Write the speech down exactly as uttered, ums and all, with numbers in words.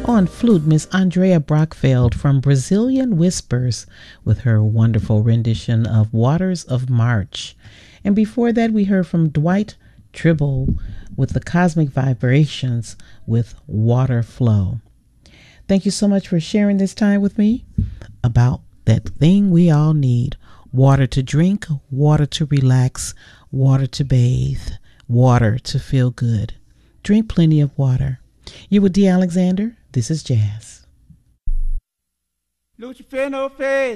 On flute, Miss Andrea Brockfeld from Brazilian Whispers with her wonderful rendition of Waters of March. And before that, we heard from Dwight Tribble with the Cosmic Vibrations with Water Flow. Thank you so much for sharing this time with me about that thing we all need. Water to drink, water to relax, water to bathe, water to feel good. Drink plenty of water. You with D. Alexander? This is Jazz. Lucifer no face.